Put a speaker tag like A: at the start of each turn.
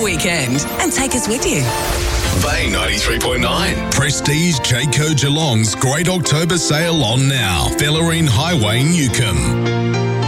A: weekend and take us with you.
B: Bay 93.9. Prestige Jayco Geelong's Great October Sale on now. Bellarine Highway, Newcomb.